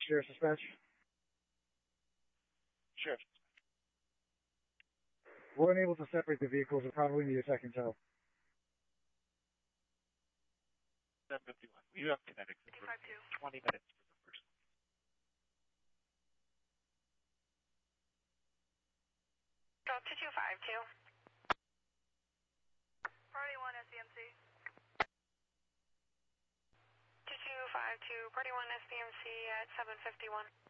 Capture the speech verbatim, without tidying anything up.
Sheriff Dispatch. Sheriff. We're unable to separate the vehicles and probably need a second tow. seven fifty-one. You have kinetics for twenty minutes for the first one. Go two two five two. Party one S D M C. two two five two, Party one S D M C at seven fifty-one.